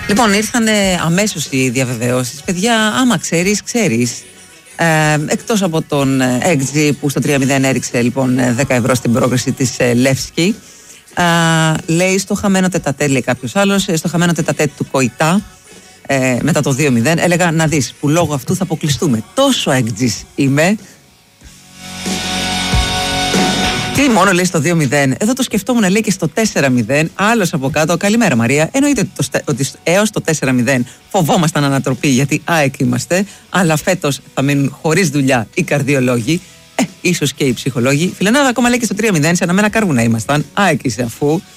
Λοιπόν, ήρθαν αμέσως οι διαβεβαιώσεις. Παιδιά, άμα ξέρεις, ξέρεις. Εκτός από τον XG που στο 3-0 έριξε λοιπόν 10 ευρώ στην πρόκριση της Λεύσκη, λέει στο χαμένο τετατέτ, λέει κάποιος άλλος, στο χαμένο τετατέτ του Κοϊτά μετά το 2-0, έλεγα να δεις που λόγω αυτού θα αποκλειστούμε. Τόσο XG είμαι. Τι μόνο λέει στο 2-0, εδώ το σκεφτόμουν, λέει και στο 4-0, άλλος από κάτω, καλημέρα Μαρία, εννοείται ότι έως το 4-0 φοβόμασταν ανατροπή γιατί ΑΕΚ είμαστε, αλλά φέτος θα μείνουν χωρίς δουλειά οι καρδιολόγοι, ίσως και οι ψυχολόγοι. Φιλενάδα ακόμα λέει και στο 3-0, σε αναμένα κάρβουνα ήμασταν, ΑΕΚ είσαι αφού.